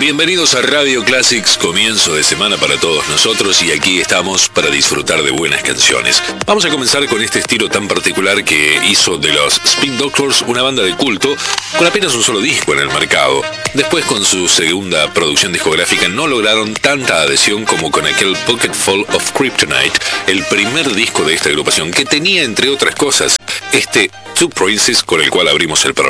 Bienvenidos a Radio Classics, comienzo de semana para todos nosotros y aquí estamos para disfrutar de buenas canciones. Vamos a comenzar con este estilo tan particular que hizo de los Spin Doctors una banda de culto con apenas un solo disco en el mercado. Después, con su segunda producción discográfica, no lograron tanta adhesión como con aquel Pocketful of Kryptonite, el primer disco de esta agrupación, que tenía, entre otras cosas, este Two Princes con el cual abrimos el programa.